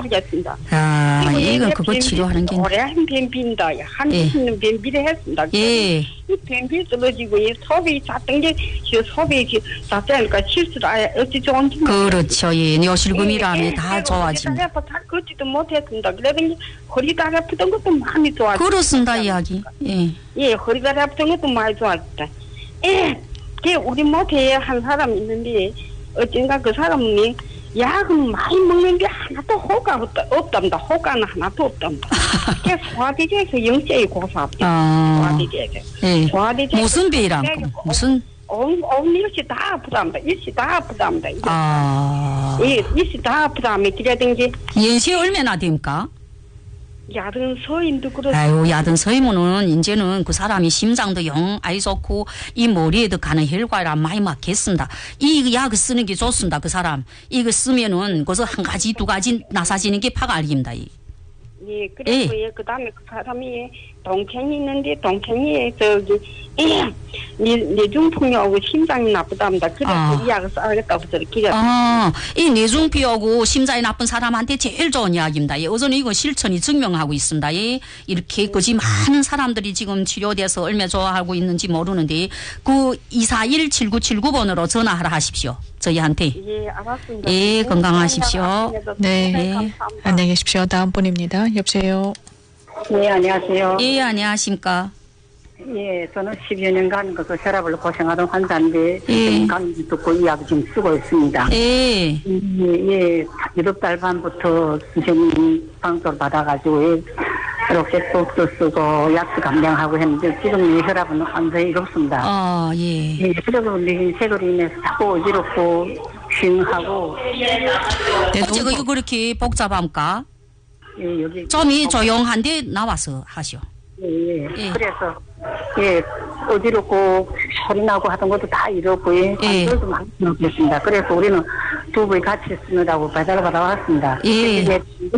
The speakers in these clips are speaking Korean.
모르겠습니다. 아, 이건 그거 치료하는 게. 오래 한 변비입니다. 한 예. 있는 변비를 했습니다. 예. 이 변비 떨어지고 이 소비 잤던 게 소비 잤다니까 실수를 어찌 좋은지 그렇죠. 예. 뇨실금이라면 다 좋아집니다. 허리가 잘 걷지도 못했습니다. 그러더니 허리가 아프던 것도 많이 좋아졌습니다. 그렇습니다, 이야기. 예. 예, 허리가 아프던 것도 많이 좋아졌다. 예, 그 우리 모태에 한 사람 있는데 어쩐가 그 사람이 약은 많이 먹는데 하나도 효과가 없답니다. 효과는 하나도 없답니다. 그 소화기계에서 영적이 고사합니다. 소화기계에서. 예. 소화기계 무슨 비랑 무슨? 일시 다 아프답니다. 일시 다 아프답니다. 예. 일시 다 아프답니다. 그래든지 연세 얼마나 됩니까? 야든 서인도 그렇습니다. 아유, 야든 서이면은 이제는 그 사람이 심장도 영 아이 좋고 이 머리에도 가는 혈관이라 많이 막겠습니다. 이 약을 쓰는 게 좋습니다. 그 사람 이거 쓰면은 거기서 한 가지 두 가지 나사지는 게 파가 알깁니다. 예, 그리고 예, 그다음에 그 사람이 동생이 있는데 동생이 저기 뇌중풍하고 심장이 나쁘답니다. 그래서 이 약을 써야겠다고 저렇게. 이 뇌중풍하고 심장이 나쁜 사람한테 제일 좋은 약입니다. 예, 어제는 이거 실천이 증명하고 있습니다. 예, 이렇게 그지 많은 사람들이 지금 치료돼서 얼마나 좋아하고 있는지 모르는데 그 241-7979번으로 전화하라 하십시오. 저희한테. 예, 알았습니다. 예, 건강하십시오. 네. 감사합니다. 안녕히 계십시오. 다음 분입니다. 여보세요. 네, 안녕하세요. 예, 안녕하십니까. 예, 저는 10여 년간 그 혈압을 고생하던 환자인데 예. 감기 듣고 이 약을 지금 쓰고 있습니다. 예. 예, 7달 반부터 선생님 방송을 받아가지고 록셋도 쓰고 약도 감량하고 했는데 지금 이 혈압은 완전히 이렇습니다. 예. 예, 그리고 색으로 인해서 자꾸 어지럽고 윙하고. 네, 어째가 이거 그렇게 복잡합니까? 예, 여기. 좀이 조용한데 나와서 하시오. 예. 예. 그래서 어지럽고 소리 나고 하던 것도 다 이렇고 관절도 많이 넣겠습니다. 그래서 우리는 두 번이 같이 쓰느라고 배달을 받아왔습니다. 예.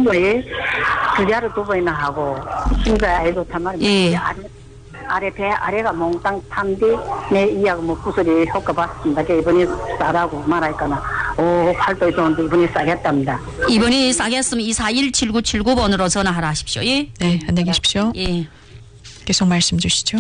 주자로 두 번이나 하고 진짜 아이도 참말 예. 배 아래가 몽땅 탄뒤 내 이야기 구슬이 효과 봤습니다. 이번에 싸라고 말하니까는 팔도 좋은데 이번에 싸겠답니다. 이번에 싸겠으면 241-7979번으로 전화하라 하십시오. 예. 네, 안녕히 계십시오. 예. 계속 말씀 주시죠.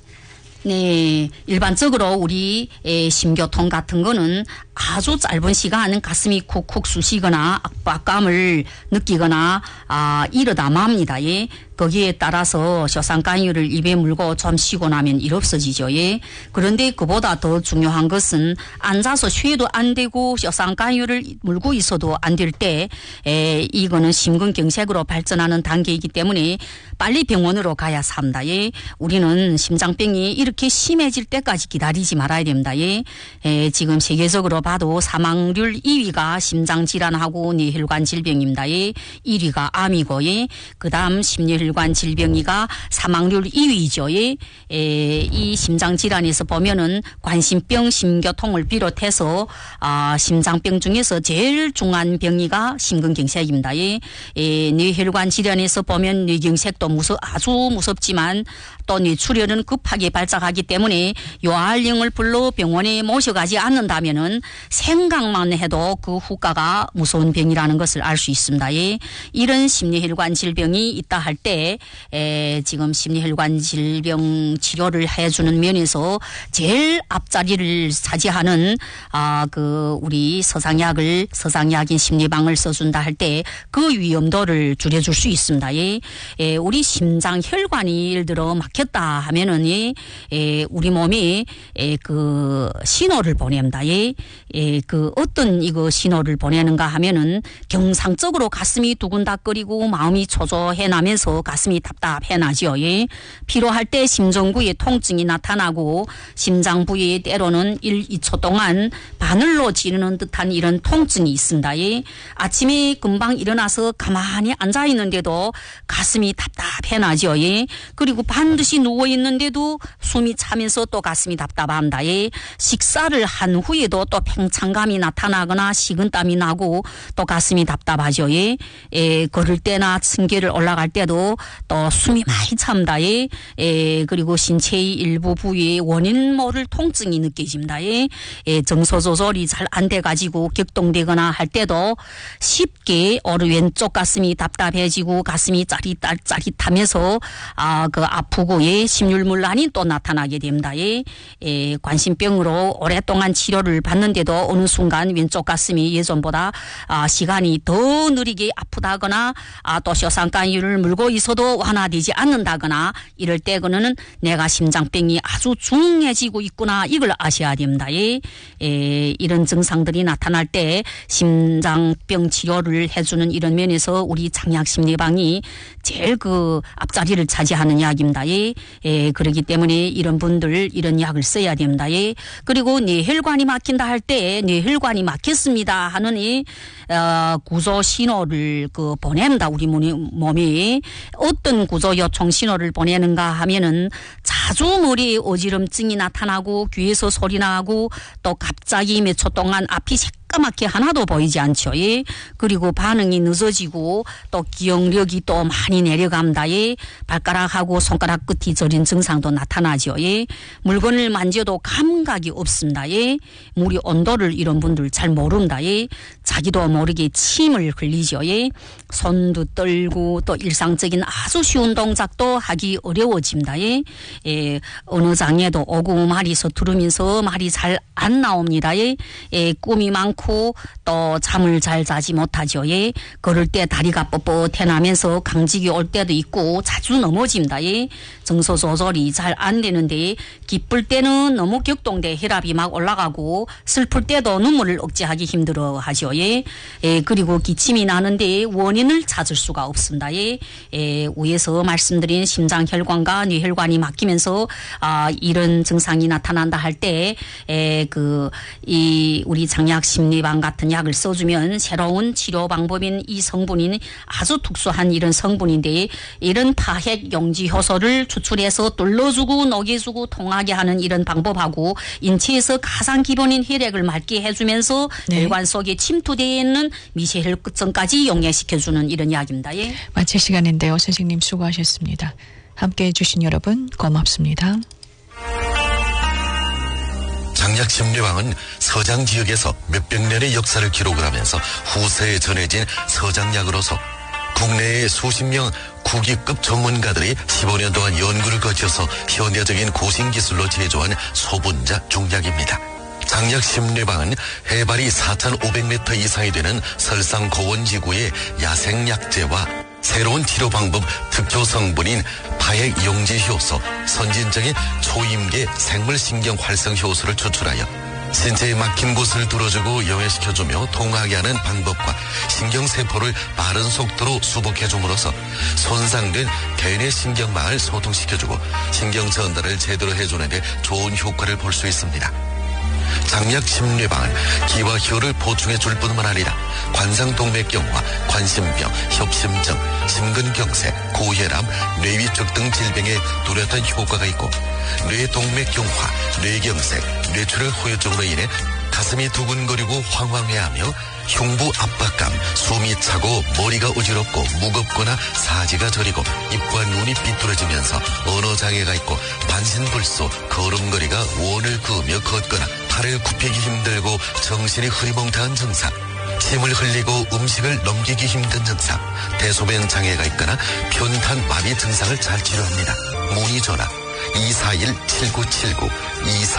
네, 일반적으로 우리 심교통 같은 거는 아주 짧은 시간 가슴이 쿡쿡 쑤시거나 압박감을 느끼거나 이러다 맙니다. 예. 거기에 따라서 쇼상가인유를 입에 물고 좀 쉬고 나면 일 없어지죠. 예. 그런데 그보다 더 중요한 것은 앉아서 쉬어도 안 되고 쇼상가인유를 물고 있어도 안 될 때 이거는 심근경색으로 발전하는 단계이기 때문에 빨리 병원으로 가야 합니다. 예. 우리는 심장병이 이렇게 심해질 때까지 기다리지 말아야 됩니다. 예. 지금 세계적으로 봐도 사망률 2위가 심장질환하고 뇌혈관 질병입니다. 예. 1위가 암이고, 예. 그 다음 심뇌혈관 질병이가 사망률 2위죠. 예. 이 심장질환에서 보면은 관심병, 심교통을 비롯해서 심장병 중에서 제일 중한 병이가 심근경색입니다. 예. 뇌혈관 질환에서 보면 뇌경색도 아주 무섭지만 또 뇌출혈은 급하게 발작하기 때문에 요알령을 불러 병원에 모셔가지 않는다면은 생각만 해도 그 후과가 무서운 병이라는 것을 알 수 있습니다. 예. 이런 심뇌혈관 질병이 있다 할 때 지금 심뇌혈관 질병 치료를 해주는 면에서 제일 앞자리를 차지하는 우리 서상약인 심리방을 써준다 할 때 그 위험도를 줄여줄 수 있습니다. 예. 우리 심장 혈관이 예를 들어 막혔다 하면은 우리 몸이 그 신호를 보냅니다. 그 어떤 이거 신호를 보내는가 하면은 경상적으로 가슴이 두근닥거리고 마음이 초조해 나면서 가슴이 답답해 나죠. 피로할 때 심전구에 통증이 나타나고 심장 부위에 때로는 1, 2초 동안 바늘로 찌르는 듯한 이런 통증이 있습니다. 아침에 금방 일어나서 가만히 앉아 있는데도 가슴이 답답해 나죠. 그리고 반드시 누워 있는데도 숨이 차면서 또 가슴이 답답합니다. 식사를 한 후에도 또 팽창감이 나타나거나 식은땀이 나고 또 가슴이 답답하죠. 걸을 때나 층계를 올라갈 때도 그리고 또 숨이 많이 참다. 그리고 신체의 일부 부위에 원인 모를 통증이 느껴집니다. 정서 조절이 잘 안 돼가지고 격동되거나 할 때도 쉽게 왼쪽 가슴이 답답해지고 가슴이 짜릿짜릿하면서 그 아프고 심혈문란이 또 나타나게 됩니다. 관심병으로 오랫동안 치료를 받는데도 어느 순간 왼쪽 가슴이 예전보다 시간이 더 느리게 아프다거나 또 쇼상가위를 물고 있어도 완화되지 않는다거나 이럴 때 그는 내가 심장병이 아주 중해지고 있구나 이걸 아셔야 됩니다. 이런 증상들이 나타날 때 심장병 치료를 해주는 이런 면에서 우리 장약심리방이 제일 그 앞자리를 차지하는 약입니다. 그렇기 때문에 이런 분들 이런 약을 써야 됩니다. 그리고 뇌혈관이 막힌다 할 때 뇌혈관이 막혔습니다 하는 구조 신호를 보냅니다. 우리 몸이 어떤 구조 요청 신호를 보내는가 하면은 자주 머리에 어지럼증이 나타나고 귀에서 소리 나고 또 갑자기 몇 초 동안 앞이 새까맣게 하나도 보이지 않죠. 그리고 반응이 늦어지고 또 기억력이 또 많이 내려갑니다. 발가락하고 손가락 끝이 저린 증상도 나타나죠. 물건을 만져도 감각이 없습니다. 물이 온도를 이런 분들 잘 모른다. 자기도 모르게 침을 흘리죠. 손도 떨고 또 일상적인 아주 쉬운 동작도 하기 어려워집니다. 어느 장에도 오고 말이 서투르면서 말이 잘 안 나옵니다. 꿈이 많고 또 잠을 잘 자지 못하죠. 걸을 때 다리가 뻣뻣해 나면서 강직이 올 때도 있고 자주 넘어집니다. 정서 조절이 잘 안 되는데 기쁠 때는 너무 격동돼 혈압이 막 올라가고 슬플 때도 눈물을 억제하기 힘들어 하죠. 그리고 기침이 나는데 원인을 찾을 수가 없습니다. 위에서 말씀드린 심장혈관과 뇌혈관이 막히면서 이런 증상이 나타난다 할 때 우리 장약심리방 같은 약을 써주면 새로운 치료 방법인 이 성분인 아주 특수한 이런 성분인데 이런 파핵 용지 효소를 추출해서 둘러주고 녹여주고 통하게 하는 이런 방법하고 인체에서 가장 기본인 혈액을 맑게 해주면서 혈관 속에 침투되어 있는 미세혈증까지 용해시켜주는 이런 약입니다. 마칠 시간인데요. 선생님 수고하셨습니다. 함께해 주신 여러분 고맙습니다. 장약심리방은 서장 지역에서 몇백 년의 역사를 기록을 하면서 후세에 전해진 서장약으로서 국내의 수십 명 국위급 전문가들이 15년 동안 연구를 거쳐서 현대적인 고신기술로 제조한 소분자 중약입니다. 장약심리방은 해발이 4,500m 이상이 되는 설상 고원지구의 야생약재와 새로운 치료 방법 특효 성분인 파핵 용지 효소, 선진적인 초임계 생물신경 활성 효소를 추출하여 신체에 막힌 곳을 뚫어주고 영해시켜주며 통하게 하는 방법과 신경세포를 빠른 속도로 수복해줌으로써 손상된 대뇌 신경망을 소통시켜주고 신경 전달을 제대로 해주는 데 좋은 효과를 볼 수 있습니다. 장약심리방은 기와 효를 보충해 줄 뿐만 아니라 관상동맥경화, 관심병, 협심증, 심근경색, 고혈압, 뇌위축 등 질병에 뚜렷한 효과가 있고 뇌동맥경화, 뇌경색, 뇌출혈 후유증으로 인해 가슴이 두근거리고 황황해하며 흉부 압박감, 숨이 차고 머리가 어지럽고 무겁거나 사지가 저리고 입과 눈이 삐뚤어지면서 언어장애가 있고 반신불수, 걸음걸이가 원을 그으며 걷거나 팔을 굽히기 힘들고 정신이 흐리멍텅한 증상, 침을 흘리고 음식을 넘기기 힘든 증상, 대소변 장애가 있거나 편탄 마비 증상을 잘 치료합니다. 문의 전화 241-7979